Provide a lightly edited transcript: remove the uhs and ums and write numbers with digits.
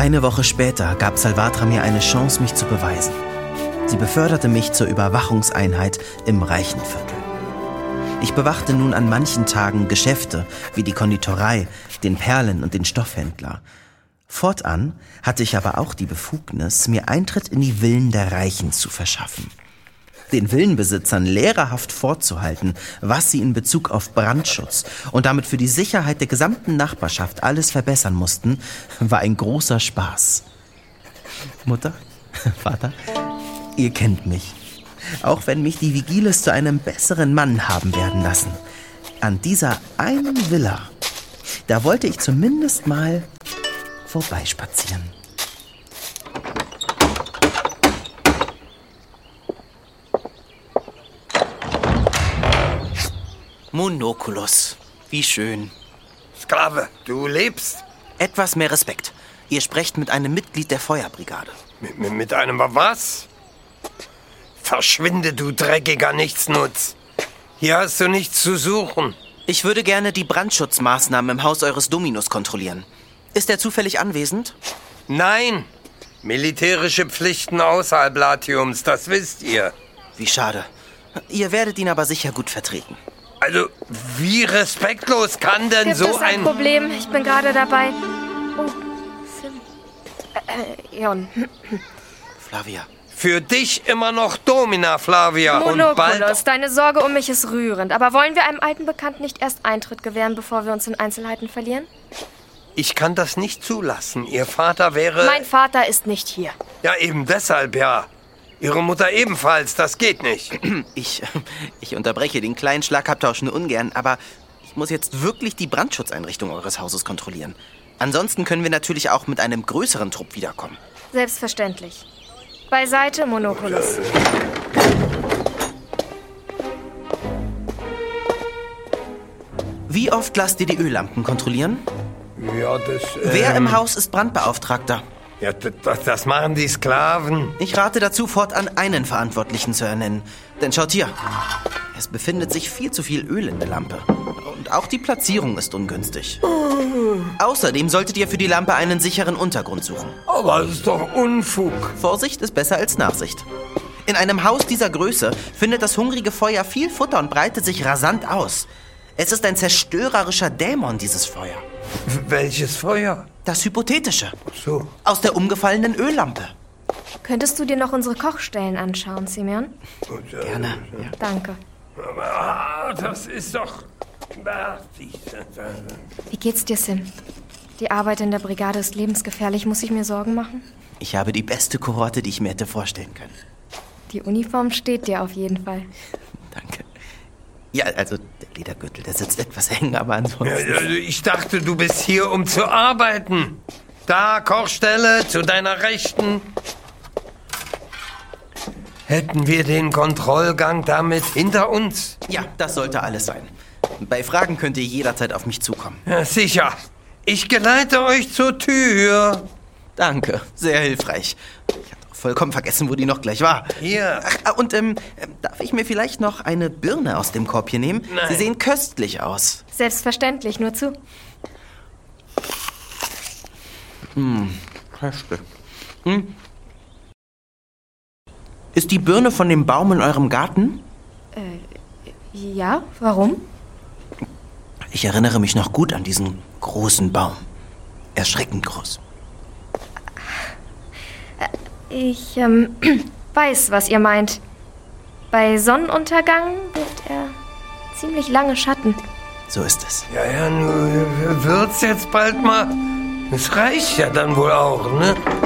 Eine Woche später gab Salvatra mir eine Chance, mich zu beweisen. Sie beförderte mich zur Überwachungseinheit im Reichenviertel. Ich bewachte nun an manchen Tagen Geschäfte wie die Konditorei, den Perlen- und den Stoffhändler. Fortan hatte ich aber auch die Befugnis, mir Eintritt in die Villen der Reichen zu verschaffen. Den Villenbesitzern lehrerhaft vorzuhalten, was sie in Bezug auf Brandschutz und damit für die Sicherheit der gesamten Nachbarschaft alles verbessern mussten, war ein großer Spaß. Mutter, Vater, ihr kennt mich. Auch wenn mich die Vigiles zu einem besseren Mann haben werden lassen. An dieser einen Villa, da wollte ich zumindest mal vorbeispazieren. Monoculus, wie schön. Sklave, du lebst? Etwas mehr Respekt. Ihr sprecht mit einem Mitglied der Feuerbrigade. Mit einem was? Verschwinde, du dreckiger Nichtsnutz. Hier hast du nichts zu suchen. Ich würde gerne die Brandschutzmaßnahmen im Haus eures Dominus kontrollieren. Ist er zufällig anwesend? Nein, militärische Pflichten außerhalb Latiums, das wisst ihr. Wie schade. Ihr werdet ihn aber sicher gut vertreten. Also, wie respektlos kann denn Gibt so es ein Problem? Ich bin gerade dabei. Oh, Sim. Jon. Flavia. Für dich immer noch Domina, Flavia. Monoculus, Und bald... deine Sorge um mich ist rührend. Aber wollen wir einem alten Bekannten nicht erst Eintritt gewähren, bevor wir uns in Einzelheiten verlieren? Ich kann das nicht zulassen. Ihr Vater wäre... Mein Vater ist nicht hier. Ja, eben deshalb, ja. Ihre Mutter ebenfalls, das geht nicht. Ich unterbreche den kleinen Schlagabtausch nur ungern, aber ich muss jetzt wirklich die Brandschutzeinrichtung eures Hauses kontrollieren. Ansonsten können wir natürlich auch mit einem größeren Trupp wiederkommen. Selbstverständlich. Beiseite, Monoculus. Wie oft lasst ihr die Öllampen kontrollieren? Ja, das... Wer im Haus ist Brandbeauftragter? Ja, das machen die Sklaven. Ich rate dazu, fortan einen Verantwortlichen zu ernennen. Denn schaut hier, es befindet sich viel zu viel Öl in der Lampe. Und auch die Platzierung ist ungünstig. Außerdem solltet ihr für die Lampe einen sicheren Untergrund suchen. Aber das ist doch Unfug. Vorsicht ist besser als Nachsicht. In einem Haus dieser Größe findet das hungrige Feuer viel Futter und breitet sich rasant aus. Es ist ein zerstörerischer Dämon, dieses Feuer. Welches Feuer? Das hypothetische. So. Aus der umgefallenen Öllampe. Könntest du dir noch unsere Kochstellen anschauen, Simeon? Gerne. Ja. Danke. Aber das ist doch... Wie geht's dir, Sim? Die Arbeit in der Brigade ist lebensgefährlich. Muss ich mir Sorgen machen? Ich habe die beste Kohorte, die ich mir hätte vorstellen können. Die Uniform steht dir auf jeden Fall. Danke. Ja, also der Ledergürtel, der sitzt etwas eng, aber ansonsten... Ja, ich dachte, du bist hier, um zu arbeiten. Da, Kochstelle, zu deiner Rechten. Hätten wir den Kontrollgang damit hinter uns? Ja, das sollte alles sein. Bei Fragen könnt ihr jederzeit auf mich zukommen. Ja, sicher. Ich geleite euch zur Tür. Danke, sehr hilfreich. Ich hatte auch vollkommen vergessen, wo die noch gleich war. Hier. Ach, und darf ich mir vielleicht noch eine Birne aus dem Korbchen nehmen? Nein. Sie sehen köstlich aus. Selbstverständlich, nur zu. Köstlich. Ist die Birne von dem Baum in eurem Garten? Ja, warum? Ich erinnere mich noch gut an diesen großen Baum. Erschreckend groß. Ich weiß, was ihr meint. Bei Sonnenuntergang wirft er ziemlich lange Schatten. So ist es. Ja, nun wird's jetzt bald mal. Es reicht ja dann wohl auch, ne?